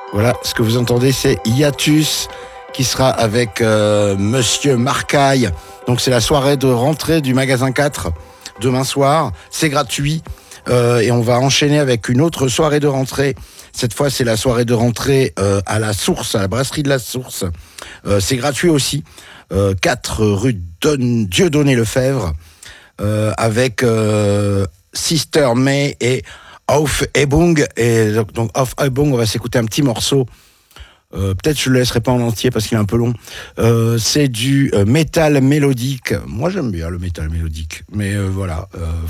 Voilà, ce que vous entendez, c'est Hiatus qui sera avec Monsieur Marcaille. Donc c'est la soirée de rentrée du magasin 4 demain soir. C'est gratuit et on va enchaîner avec une autre soirée de rentrée. Cette fois, c'est la soirée de rentrée à la Source, à la brasserie de la Source. C'est gratuit aussi. 4 rue Dieudonné Lefebvre avec Sister May et Auf Ebung. Et donc Auf Ebung, on va s'écouter un petit morceau. Peut-être je le laisserai pas en entier parce qu'il est un peu long. C'est du métal mélodique. Moi j'aime bien le métal mélodique, mais voilà.